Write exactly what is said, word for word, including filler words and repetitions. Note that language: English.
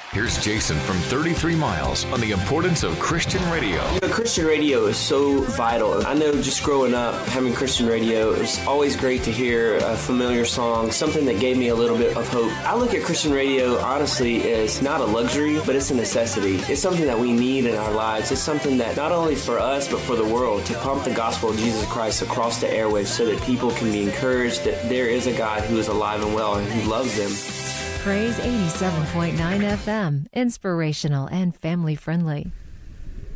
Here's Jason from thirty-three miles on the importance of Christian radio. You know, Christian radio is so vital. I know just growing up, having Christian radio, it was always great to hear a familiar song, something that gave me a little bit of hope. I look at Christian radio, honestly, as not a luxury, but it's a necessity. It's something that we need in our lives. It's something that not only for us, but for the world, to pump the gospel of Jesus Christ across the airwaves so that people can be encouraged that there is a God who is alive and well and who loves them. Praise eighty-seven point nine F M, inspirational and family friendly.